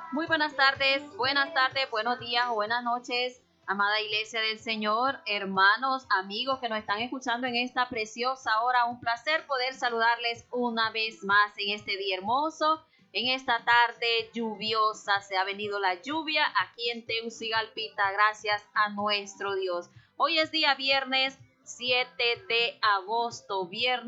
Muy buenas tardes, buenos días o buenas noches, amada iglesia del Señor, hermanos, amigos que nos están escuchando en esta preciosa hora. Un placer poder saludarles una vez más en este día hermoso, en esta tarde lluviosa. Se ha venido la lluvia aquí en Tegucigalpita, gracias a nuestro Dios. Hoy es día viernes 7 de agosto,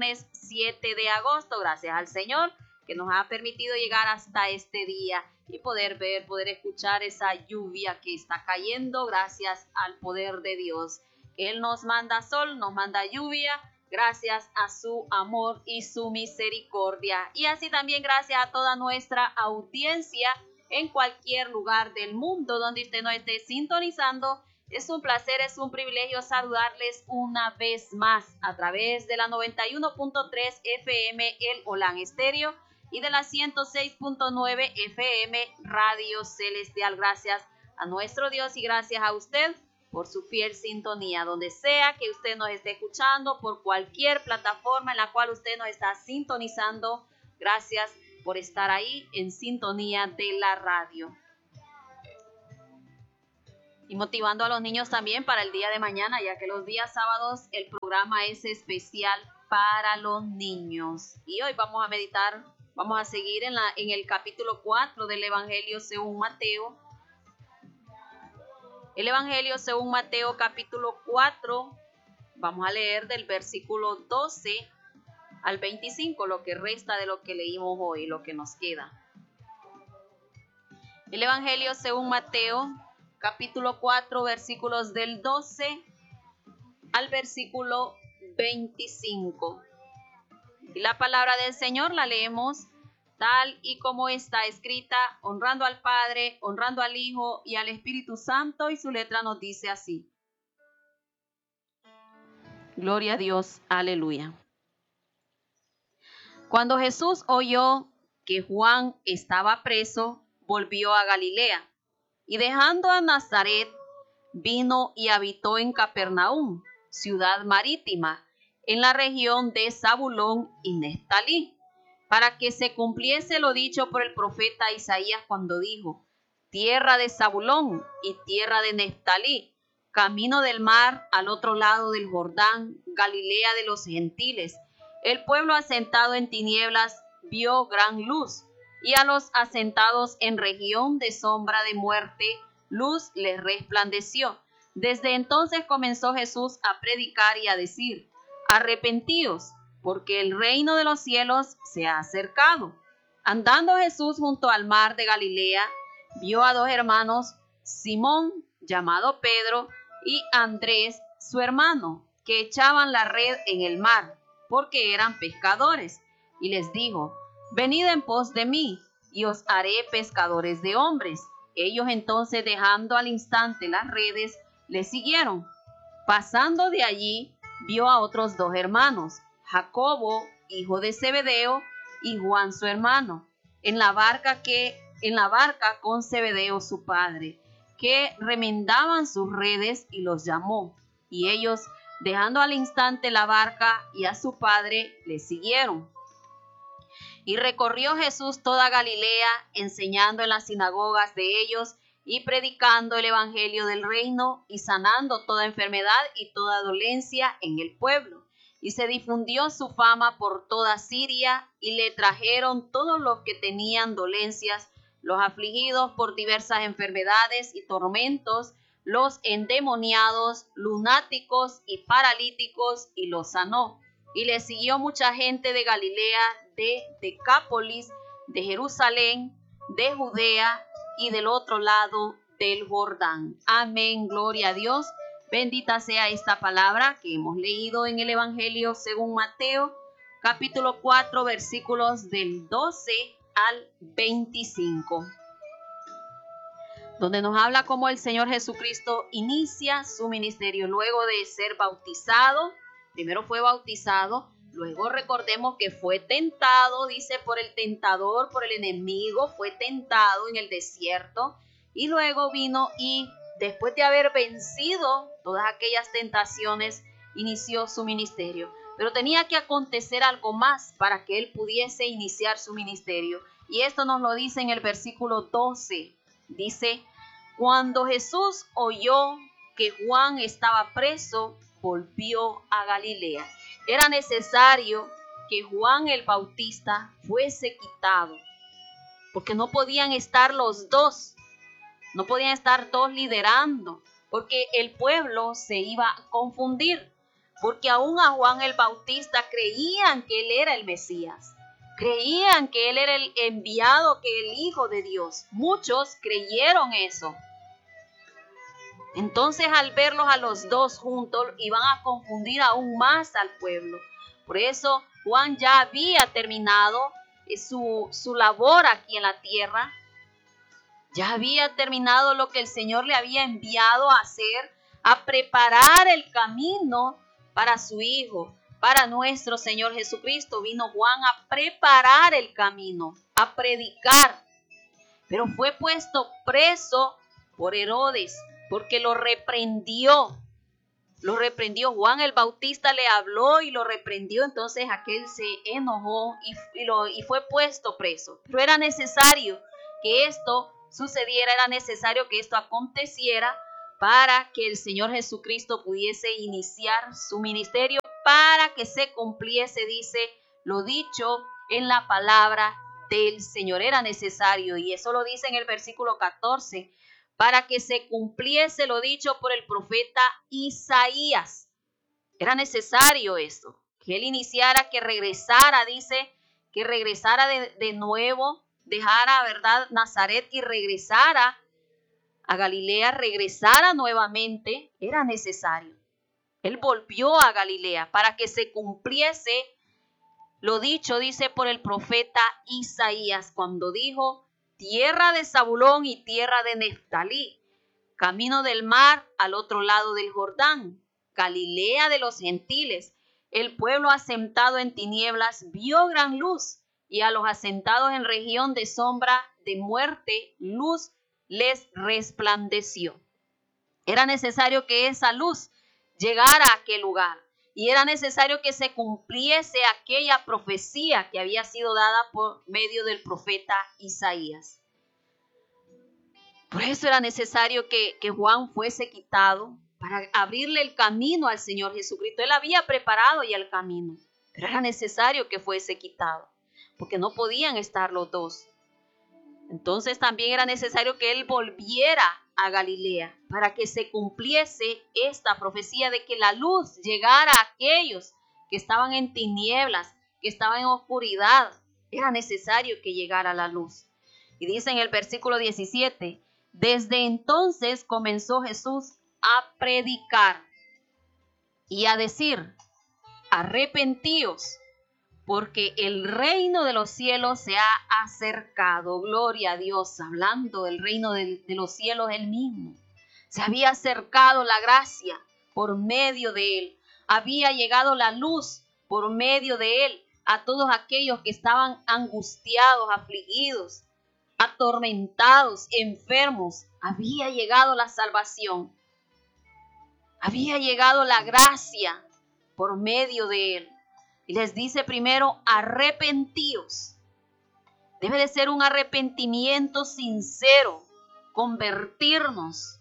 gracias al Señor que nos ha permitido llegar hasta este día y poder ver, poder escuchar esa lluvia que está cayendo gracias al poder de Dios. Él nos manda sol, nos manda lluvia, gracias a su amor y su misericordia. Y así también gracias a toda nuestra audiencia en cualquier lugar del mundo donde usted nos esté sintonizando. Es un placer, es un privilegio saludarles una vez más a través de la 91.3 FM El Olan Estéreo y de la 106.9 FM Radio Celestial. Gracias a nuestro Dios y gracias a usted por su fiel sintonía, donde sea que usted nos esté escuchando, por cualquier plataforma en la cual usted nos está sintonizando. Gracias por estar ahí en sintonía de la radio. Y motivando a los niños también para el día de mañana, ya que los días sábados el programa es especial para los niños. Y hoy vamos a meditar, vamos a seguir en el capítulo 4 del Evangelio según Mateo. El Evangelio según Mateo capítulo 4, vamos a leer del versículo 12 al 25, lo que resta de lo que leímos hoy, lo que nos queda. El Evangelio según Mateo capítulo 4, versículos del 12 al versículo 25. Y la palabra del Señor la leemos tal y como está escrita, honrando al Padre, honrando al Hijo y al Espíritu Santo, y su letra nos dice así. Gloria a Dios, aleluya. Cuando Jesús oyó que Juan estaba preso, volvió a Galilea, y dejando a Nazaret, vino y habitó en Capernaum, ciudad marítima, en la región de Zabulón y Neftalí, para que se cumpliese lo dicho por el profeta Isaías cuando dijo: tierra de Zabulón y tierra de Neftalí, camino del mar al otro lado del Jordán, Galilea de los gentiles. El pueblo asentado en tinieblas vio gran luz, y a los asentados en región de sombra de muerte, luz les resplandeció. Desde entonces comenzó Jesús a predicar y a decir: arrepentíos, porque el reino de los cielos se ha acercado. Andando Jesús junto al mar de Galilea, vio a dos hermanos, Simón, llamado Pedro, y Andrés, su hermano, que echaban la red en el mar, porque eran pescadores. Y les dijo: venid en pos de mí, y os haré pescadores de hombres. Ellos entonces, dejando al instante las redes, le siguieron. Pasando de allí, vio a otros dos hermanos, Jacobo, hijo de Zebedeo, y Juan su hermano, en la barca con Zebedeo su padre, que remendaban sus redes, y los llamó. Y ellos, dejando al instante la barca y a su padre, le siguieron. Y recorrió Jesús toda Galilea, enseñando en las sinagogas de ellos y predicando el evangelio del reino y sanando toda enfermedad y toda dolencia en el pueblo. Y se difundió su fama por toda Siria, y le trajeron todos los que tenían dolencias, los afligidos por diversas enfermedades y tormentos, los endemoniados, lunáticos y paralíticos, y los sanó. Y le siguió mucha gente de Galilea, de Decápolis, de Jerusalén, de Judea y del otro lado del Jordán. Amén, gloria a Dios. Bendita sea esta palabra que hemos leído en el Evangelio según Mateo, capítulo 4, versículos del 12 al 25, donde nos habla cómo el Señor Jesucristo inicia su ministerio luego de ser bautizado. Primero fue bautizado, luego recordemos que fue tentado, dice, por el tentador, por el enemigo, fue tentado en el desierto, y luego vino y después de haber vencido todas aquellas tentaciones, inició su ministerio. Pero tenía que acontecer algo más para que él pudiese iniciar su ministerio. Y esto nos lo dice en el versículo 12. Dice, cuando Jesús oyó que Juan estaba preso, volvió a Galilea. Era necesario que Juan el Bautista fuese quitado, porque no podían estar los dos, no podían estar dos liderando, porque el pueblo se iba a confundir, porque aún a Juan el Bautista creían que él era el Mesías, creían que él era el enviado, que el Hijo de Dios. Muchos creyeron eso. Entonces, al verlos a los dos juntos, iban a confundir aún más al pueblo. Por eso, Juan ya había terminado su labor aquí en la tierra. Ya había terminado lo que el Señor le había enviado a hacer, a preparar el camino para su Hijo, para nuestro Señor Jesucristo. Vino Juan a preparar el camino, a predicar. Pero fue puesto preso por Herodes, porque lo reprendió. Lo reprendió. Juan el Bautista le habló y lo reprendió. Entonces aquel se enojó y fue puesto preso. Pero era necesario que esto sucediera, era necesario que esto aconteciera para que el Señor Jesucristo pudiese iniciar su ministerio, para que se cumpliese, dice, lo dicho en la palabra del Señor. Era necesario, y eso lo dice en el versículo 14, para que se cumpliese lo dicho por el profeta Isaías. Era necesario esto, que él iniciara, que regresara, dice, que regresara de nuevo, dejara, ¿verdad?, Nazaret y regresara a Galilea, regresara nuevamente. Era necesario. Él volvió a Galilea para que se cumpliese lo dicho, dice, por el profeta Isaías, cuando dijo, tierra de Zabulón y tierra de Neftalí, camino del mar al otro lado del Jordán, Galilea de los gentiles. El pueblo asentado en tinieblas vio gran luz, y a los asentados en región de sombra de muerte, luz les resplandeció. Era necesario que esa luz llegara a aquel lugar, y era necesario que se cumpliese aquella profecía que había sido dada por medio del profeta Isaías. Por eso era necesario que Juan fuese quitado, para abrirle el camino al Señor Jesucristo. Él había preparado ya el camino, pero era necesario que fuese quitado, porque no podían estar los dos. Entonces también era necesario que él volviera a Galilea, para que se cumpliese esta profecía de que la luz llegara a aquellos que estaban en tinieblas, que estaban en oscuridad. Era necesario que llegara la luz. Y dice en el versículo 17, desde entonces comenzó Jesús a predicar y a decir, arrepentíos, porque el reino de los cielos se ha acercado. Gloria a Dios, hablando del reino de los cielos él mismo. Se había acercado la gracia por medio de él. Había llegado la luz por medio de él a todos aquellos que estaban angustiados, afligidos, atormentados, enfermos. Había llegado la salvación. Había llegado la gracia por medio de él. Y les dice primero, arrepentíos. Debe de ser un arrepentimiento sincero, convertirnos,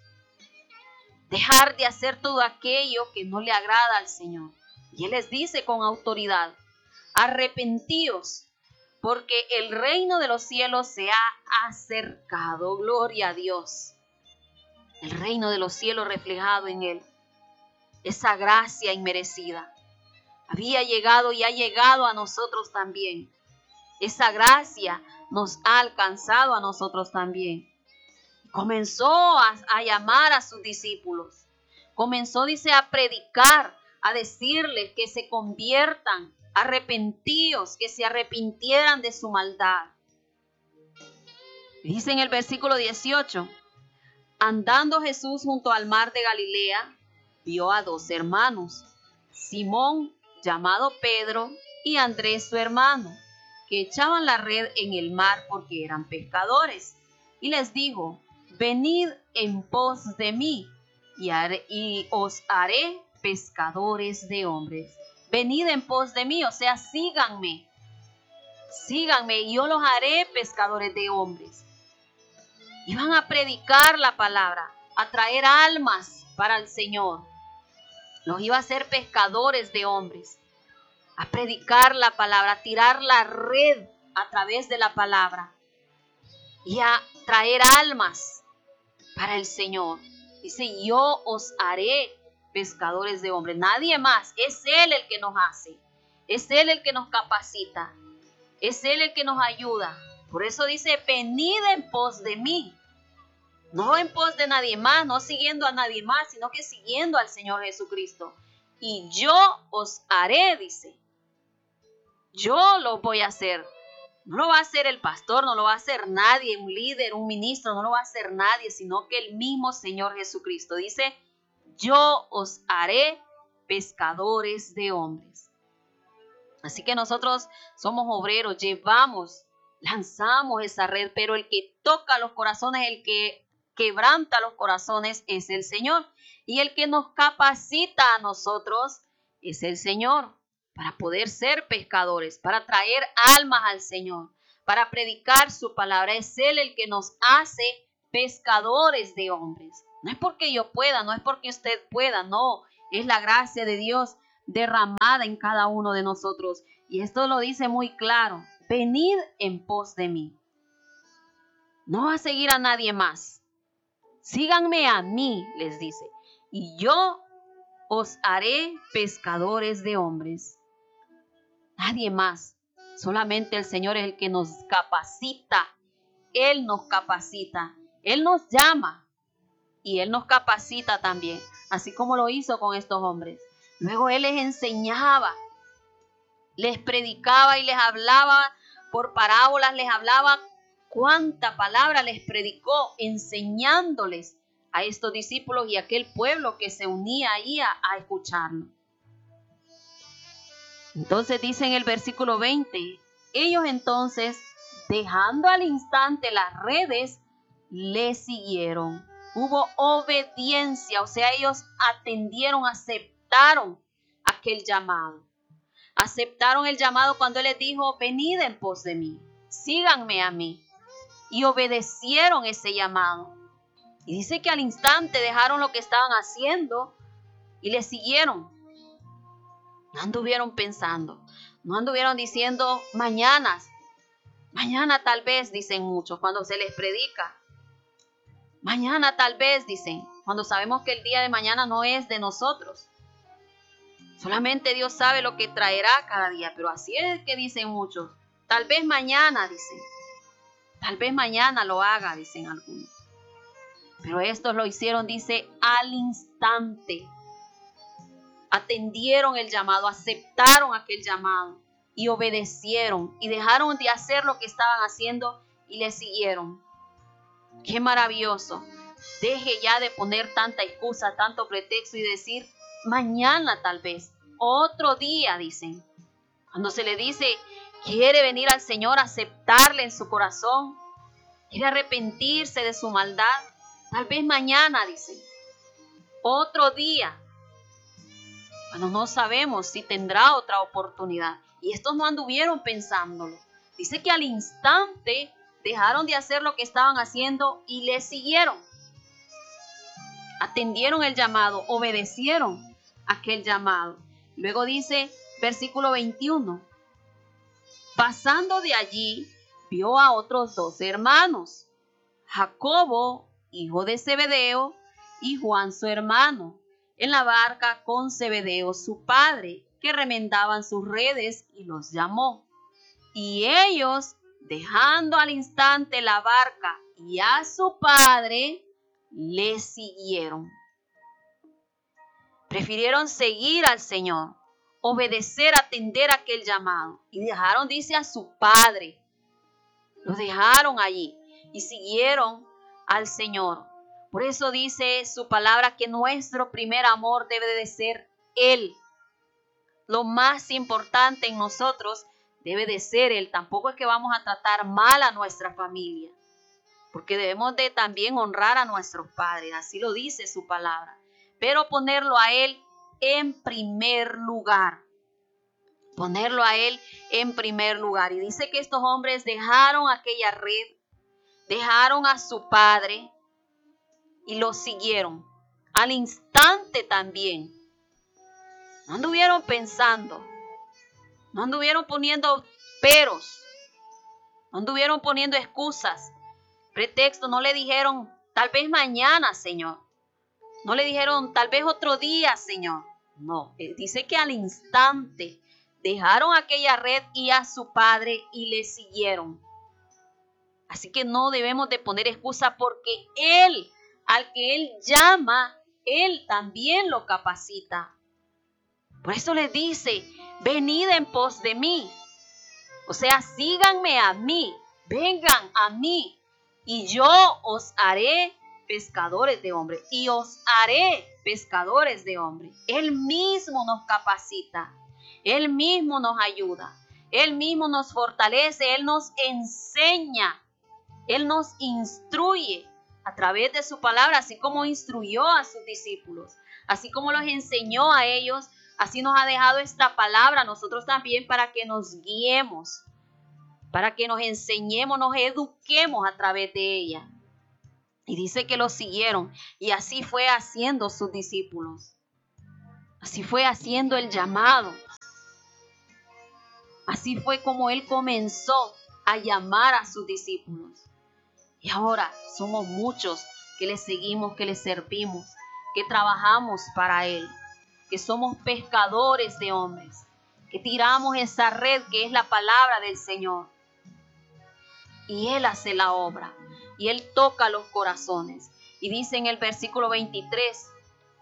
dejar de hacer todo aquello que no le agrada al Señor. Y Él les dice con autoridad, arrepentíos, porque el reino de los cielos se ha acercado. Gloria a Dios. El reino de los cielos reflejado en Él. Esa gracia inmerecida. Había llegado y ha llegado a nosotros también. Esa gracia nos ha alcanzado a nosotros también. Comenzó a llamar a sus discípulos. Comenzó, dice, a predicar, a decirles que se conviertan, arrepentíos, que se arrepintieran de su maldad. Dice en el versículo 18, andando Jesús junto al mar de Galilea, vio a dos hermanos, Simón, llamado Pedro, y Andrés su hermano, que echaban la red en el mar porque eran pescadores. Y les dijo, venid en pos de mí, y os haré pescadores de hombres. Venid en pos de mí, o sea, síganme. síganme y yo los haré pescadores de hombres. Iban a predicar la palabra, a traer almas para el Señor. Los iba a hacer pescadores de hombres, a predicar la palabra, a tirar la red a través de la palabra y a traer almas para el Señor. Dice, yo os haré pescadores de hombres. Nadie más. Es Él el que nos hace. Es Él el que nos capacita. Es Él el que nos ayuda. Por eso dice, venid en pos de mí. No en pos de nadie más, no siguiendo a nadie más, sino que siguiendo al Señor Jesucristo. Y yo os haré, dice. Yo lo voy a hacer. No lo va a hacer el pastor, no lo va a hacer nadie, un líder, un ministro, no lo va a hacer nadie, sino que el mismo Señor Jesucristo dice, yo os haré pescadores de hombres. Así que nosotros somos obreros, lanzamos esa red, pero el que toca los corazones, el que quebranta los corazones es el Señor. Y el que nos capacita a nosotros es el Señor. Para poder ser pescadores, para traer almas al Señor, para predicar su palabra. Es Él el que nos hace pescadores de hombres. No es porque yo pueda, no es porque usted pueda, no. Es la gracia de Dios derramada en cada uno de nosotros. Y esto lo dice muy claro. Venid en pos de mí. No va a seguir a nadie más. Síganme a mí, les dice. Y yo os haré pescadores de hombres. Nadie más. Solamente el Señor es el que nos capacita. Él nos capacita. Él nos llama. Y Él nos capacita también. Así como lo hizo con estos hombres. Luego Él les enseñaba. Les predicaba y les hablaba por parábolas. Les hablaba cuánta palabra les predicó. Enseñándoles a estos discípulos y a aquel pueblo que se unía ahí a escucharlo. Entonces dice en el versículo 20, ellos entonces, dejando al instante las redes, le siguieron. Hubo obediencia, o sea, ellos atendieron, aceptaron aquel llamado. Aceptaron el llamado cuando Él les dijo, venid en pos de mí, síganme a mí. Y obedecieron ese llamado. Y dice que al instante dejaron lo que estaban haciendo y le siguieron. No anduvieron pensando, no anduvieron diciendo mañana tal vez, dicen muchos cuando se les predica. Mañana tal vez, dicen, cuando sabemos que el día de mañana no es de nosotros. Solamente Dios sabe lo que traerá cada día, pero así es que dicen muchos. Tal vez mañana, dicen. Tal vez mañana lo haga, dicen algunos. Pero estos lo hicieron, dice, al instante. Atendieron el llamado, aceptaron aquel llamado y obedecieron y dejaron de hacer lo que estaban haciendo y le siguieron. ¡Qué maravilloso! Deje ya de poner tanta excusa, tanto pretexto y decir mañana tal vez, otro día, dicen. Cuando se le dice, quiere venir al Señor, aceptarle en su corazón, quiere arrepentirse de su maldad, tal vez mañana, dicen. Otro día. Bueno, no sabemos si tendrá otra oportunidad. Y estos no anduvieron pensándolo. Dice que al instante dejaron de hacer lo que estaban haciendo y le siguieron. Atendieron el llamado, obedecieron aquel llamado. Luego dice, versículo 21. Pasando de allí, vio a otros 2 hermanos. Jacobo, hijo de Zebedeo, y Juan su hermano, en la barca con Zebedeo su padre, que remendaban sus redes, y los llamó. Y ellos, dejando al instante la barca y a su padre, le siguieron. Prefirieron seguir al Señor, obedecer, atender aquel llamado. Y dejaron, dice, a su padre. Lo dejaron allí y siguieron al Señor. Por eso dice su palabra que nuestro primer amor debe de ser Él. Lo más importante en nosotros debe de ser Él. Tampoco es que vamos a tratar mal a nuestra familia, porque debemos de también honrar a nuestros padres. Así lo dice su palabra. Pero ponerlo a Él en primer lugar. ponerlo a Él en primer lugar. Y dice que estos hombres dejaron aquella red, dejaron a su padre y lo siguieron. Al instante también. No anduvieron pensando, no anduvieron poniendo peros, no anduvieron poniendo excusas, pretextos, no le dijeron tal vez mañana, Señor. No le dijeron tal vez otro día, Señor. No, dice que al instante dejaron aquella red y a su padre y le siguieron. Así que no debemos de poner excusa porque Él, al que Él llama, Él también lo capacita. Por eso les dice, venid en pos de mí. O sea, síganme a mí, vengan a mí y yo os haré pescadores de hombres. Y os haré pescadores de hombres. Él mismo nos capacita, Él mismo nos ayuda, Él mismo nos fortalece, Él nos enseña, Él nos instruye a través de su palabra, así como instruyó a sus discípulos, así como los enseñó a ellos. Así nos ha dejado esta palabra a nosotros también para que nos guiemos, para que nos enseñemos, nos eduquemos a través de ella. Y dice que lo siguieron y así fue haciendo sus discípulos. Así fue haciendo el llamado. Así fue como Él comenzó a llamar a sus discípulos. Y ahora somos muchos que le seguimos, que le servimos, que trabajamos para Él, que somos pescadores de hombres, que tiramos esa red que es la palabra del Señor. Y Él hace la obra, y Él toca los corazones. Y dice en el versículo 23,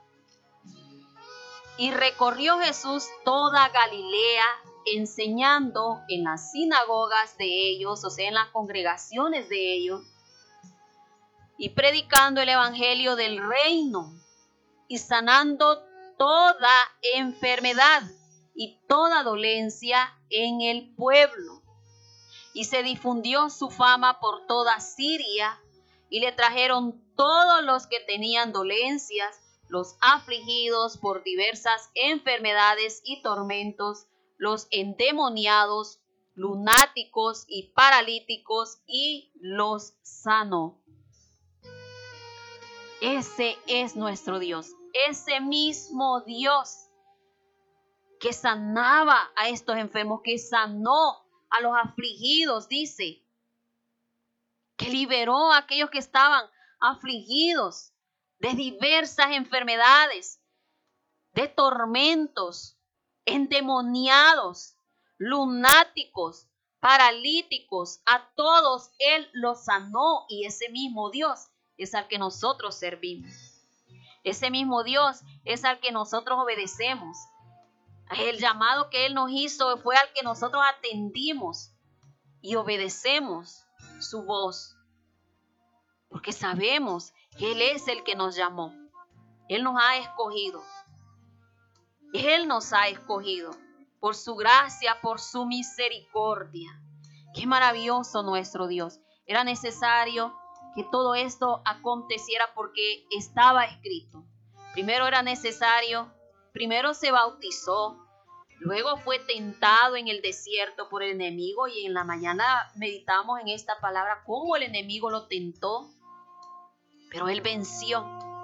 y recorrió Jesús toda Galilea, enseñando en las sinagogas de ellos, o sea, en las congregaciones de ellos, y predicando el evangelio del reino, y sanando toda enfermedad y toda dolencia en el pueblo. Y se difundió su fama por toda Siria, y le trajeron todos los que tenían dolencias, los afligidos por diversas enfermedades y tormentos, los endemoniados, lunáticos y paralíticos, y los sanó. Ese es nuestro Dios. Ese mismo Dios que sanaba a estos enfermos, que sanó a los afligidos, dice, que liberó a aquellos que estaban afligidos de diversas enfermedades, de tormentos, endemoniados, lunáticos, paralíticos, a todos Él los sanó. Y ese mismo Dios es al que nosotros servimos. Ese mismo Dios es al que nosotros obedecemos. El llamado que Él nos hizo fue al que nosotros atendimos y obedecemos su voz. Porque sabemos que Él es el que nos llamó. Él nos ha escogido. Él nos ha escogido por su gracia, por su misericordia. Qué maravilloso nuestro Dios. Era necesario que todo esto aconteciera porque estaba escrito. Primero se bautizó, luego fue tentado en el desierto por el enemigo, y en la mañana meditamos en esta palabra cómo el enemigo lo tentó, pero Él venció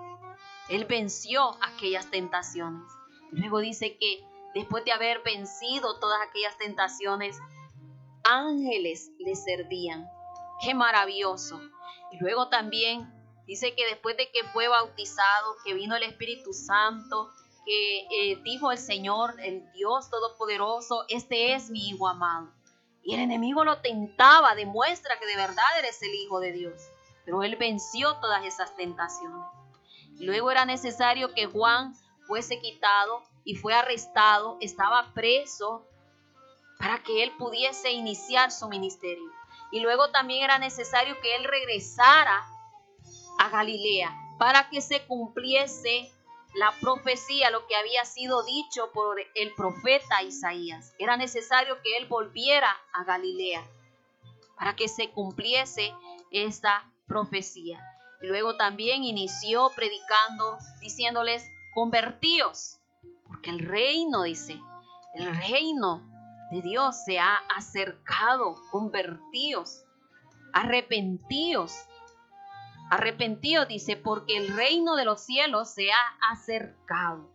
aquellas tentaciones. Luego dice que después de haber vencido todas aquellas tentaciones, ángeles le servían. ¡Qué maravilloso! Y luego también dice que después de que fue bautizado, que vino el Espíritu Santo, que dijo el Señor, el Dios Todopoderoso, este es mi Hijo amado. Y el enemigo lo tentaba, demuestra que de verdad eres el Hijo de Dios. Pero Él venció todas esas tentaciones. Y luego era necesario que Juan fuese quitado y fue arrestado, estaba preso para que Él pudiese iniciar su ministerio. Y luego también era necesario que Él regresara a Galilea para que se cumpliese la profecía, lo que había sido dicho por el profeta Isaías. Era necesario que Él volviera a Galilea para que se cumpliese esa profecía. Y luego también inició predicando, diciéndoles, convertíos, porque el reino, dice, el reino de Dios se ha acercado. Convertíos, arrepentíos. Arrepentidos, dice, porque el reino de los cielos se ha acercado.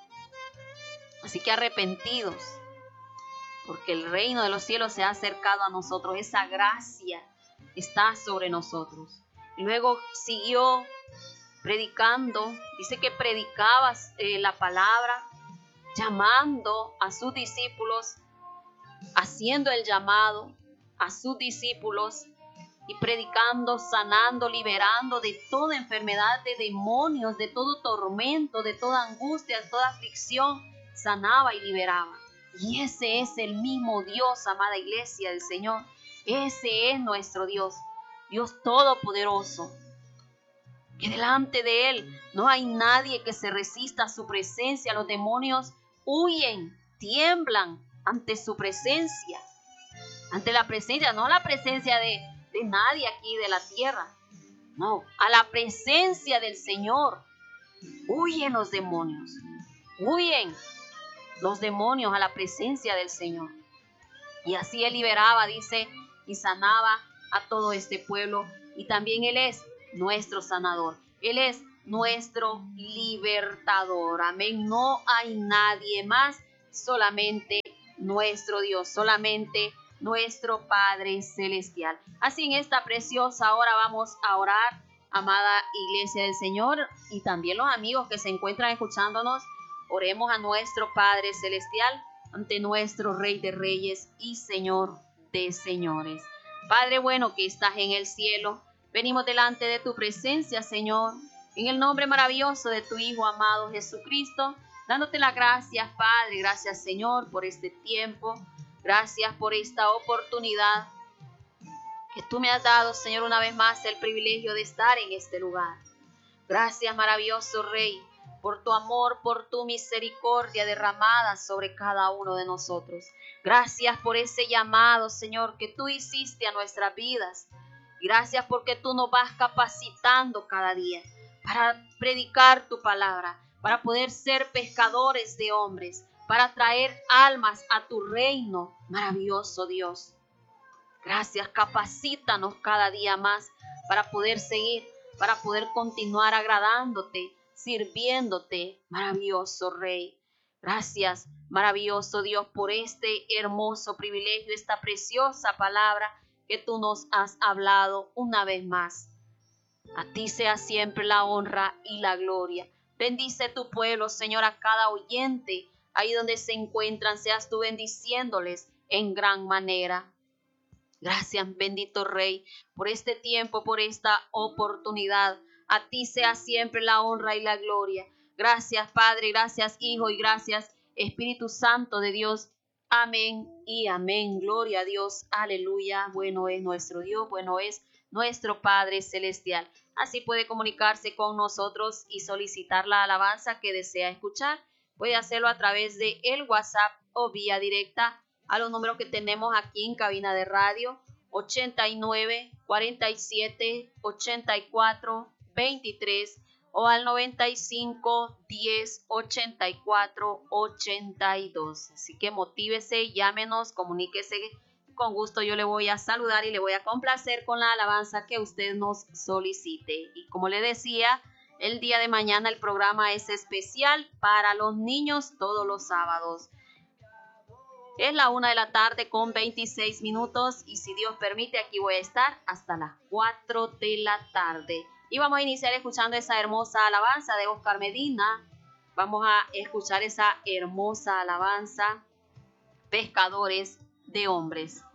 Así que arrepentidos, porque el reino de los cielos se ha acercado a nosotros. Esa gracia está sobre nosotros. Y luego siguió predicando. Dice que predicaba la palabra, llamando a sus discípulos, haciendo el llamado a sus discípulos y predicando, sanando, liberando de toda enfermedad, de demonios, de todo tormento, de toda angustia, de toda aflicción. Sanaba y liberaba. Y ese es el mismo Dios, amada iglesia del Señor. Ese es nuestro Dios, Dios todopoderoso, que delante de Él no hay nadie que se resista a su presencia. Los demonios huyen, tiemblan ante su presencia, ante la presencia, no la presencia de nadie aquí de la tierra, no, a la presencia del Señor. Huyen los demonios, huyen los demonios a la presencia del Señor. Y así Él liberaba, dice, y sanaba a todo este pueblo. Y también Él es nuestro sanador. Él es nuestro libertador. Amén. No hay nadie más, solamente nuestro Dios, solamente nuestro Padre Celestial. Así en esta preciosa hora vamos a orar, amada iglesia del Señor, y también los amigos que se encuentran escuchándonos. Oremos a nuestro Padre Celestial, ante nuestro Rey de Reyes y Señor de Señores. Padre bueno que estás en el cielo, venimos delante de tu presencia, Señor, en el nombre maravilloso de tu Hijo amado Jesucristo, dándote las gracias, Padre. Gracias, Señor, por este tiempo. Gracias por esta oportunidad que tú me has dado, Señor, una vez más el privilegio de estar en este lugar. Gracias, maravilloso Rey, por tu amor, por tu misericordia derramada sobre cada uno de nosotros. Gracias por ese llamado, Señor, que tú hiciste a nuestras vidas. Gracias porque tú nos vas capacitando cada día para predicar tu palabra, para poder ser pescadores de hombres, para traer almas a tu reino, maravilloso Dios. Gracias, capacítanos cada día más para poder seguir, para poder continuar agradándote, sirviéndote, maravilloso Rey. Gracias, maravilloso Dios, por este hermoso privilegio, esta preciosa palabra que tú nos has hablado una vez más. A ti sea siempre la honra y la gloria. Bendice tu pueblo, Señor, a cada oyente, ahí donde se encuentran, seas tú bendiciéndoles en gran manera. Gracias, bendito Rey, por este tiempo, por esta oportunidad. A ti sea siempre la honra y la gloria. Gracias, Padre, gracias, Hijo, y gracias, Espíritu Santo de Dios. Amén y amén. Gloria a Dios. Aleluya. Bueno es nuestro Dios, bueno es nuestro Padre Celestial. Así puede comunicarse con nosotros y solicitar la alabanza que desea escuchar. Puede hacerlo a través de el WhatsApp o vía directa a los números que tenemos aquí en cabina de radio: 89 47 84 23 o al 95 10 84 82. Así que motívese, llámenos, comuníquese. Con gusto yo le voy a saludar y le voy a complacer con la alabanza que usted nos solicite. Y como le decía, el día de mañana el programa es especial para los niños todos los sábados. Es la 1 de la tarde con 26 minutos y si Dios permite aquí voy a estar hasta las 4 de la tarde. Y vamos a iniciar escuchando esa hermosa alabanza de Oscar Medina. Vamos a escuchar esa hermosa alabanza, Pescadores de Hombres.